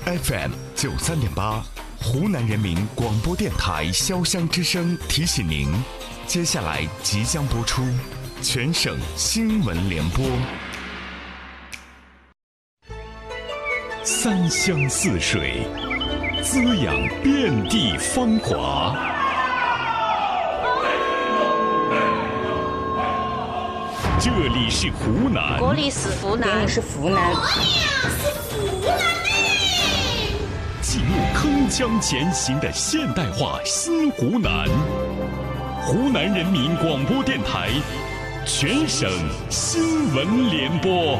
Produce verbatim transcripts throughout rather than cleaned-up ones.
F M 九三点八，湖南人民广播电台潇湘之声提醒您，接下来即将播出全省新闻联播。三湘四水，滋养遍地芳华。这里是湖南， 这里是湖南， 这里是湖南， 我呀是湖南嘞！ 记录铿锵前行的现代化新湖南，湖南人民广播电台全省新闻联播。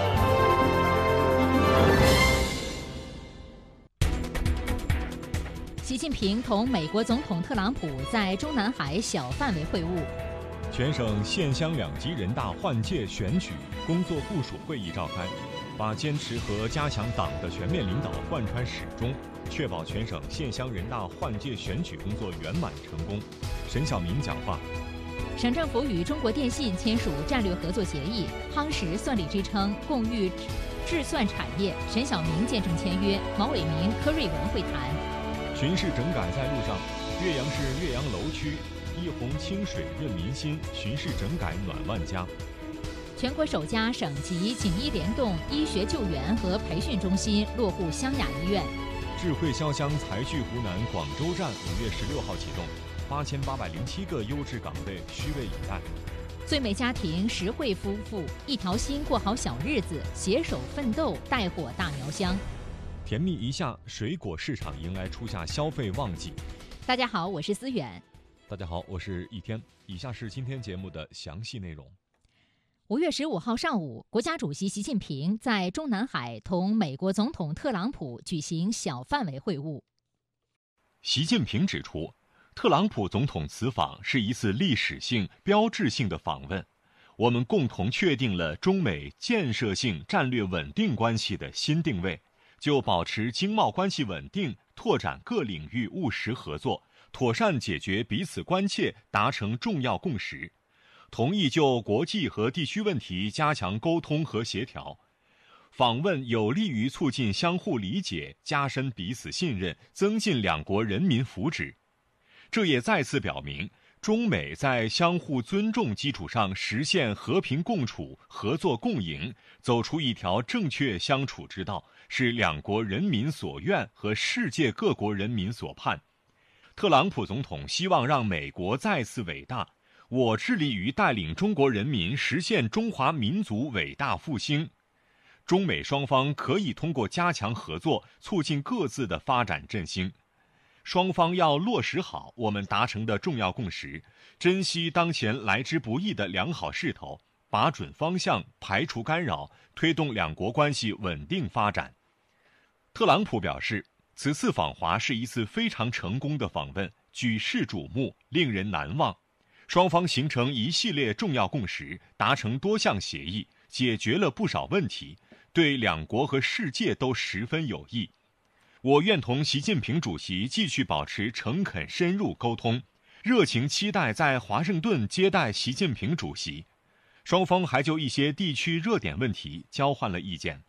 习近平同美国总统特朗普在中南海小范围会晤。 全省县乡两级人大换届选举工作部署会议召开，把坚持和加强党的全面领导贯穿始终，确保全省县乡人大换届选举工作圆满成功。沈晓明讲话。 省政府与中国电信签署战略合作协议，夯实算力支撑，共育智算产业。沈晓明见证签约，毛伟民、柯瑞文会谈。 巡视整改在路上，岳阳市岳阳楼区一泓清水润民心，巡视整改暖万家。 全国首家省级锦医联动医学救援和培训中心落户湘雅医院。 智慧潇湘财聚湖南广州站五月十六号启动，八千八百零七个优质岗位虚位以待。 最美家庭石慧夫妇一条心过好小日子，携手奋斗带火大苗乡。 甜蜜一下，水果市场迎来初夏消费旺季。 大家好，我是思远。 大家好，我是一天。以下是今天节目的详细内容。 五月十五号上午，国家主席习近平在中南海同美国总统特朗普举行小范围会晤。 习近平指出，特朗普总统此访是一次历史性、标志性的访问，我们共同确定了中美建设性战略稳定关系的新定位，就保持经贸关系稳定，拓展各领域务实合作，妥善解决彼此关切，达成重要共识，同意就国际和地区问题加强沟通和协调。访问有利于促进相互理解，加深彼此信任，增进两国人民福祉。这也再次表明，中美在相互尊重基础上实现和平共处、合作共赢，走出一条正确相处之道，是两国人民所愿和世界各国人民所盼。特朗普总统希望让美国再次伟大，我致力于带领中国人民实现中华民族伟大复兴。中美双方可以通过加强合作，促进各自的发展振兴。双方要落实好我们达成的重要共识，珍惜当前来之不易的良好势头，把准方向，排除干扰，推动两国关系稳定发展。特朗普表示，此次访华是一次非常成功的访问，举世瞩目，令人难忘。双方形成一系列重要共识，达成多项协议，解决了不少问题，对两国和世界都十分有益。我愿同习近平主席继续保持诚恳深入沟通，热情期待在华盛顿接待习近平主席。双方还就一些地区热点问题交换了意见。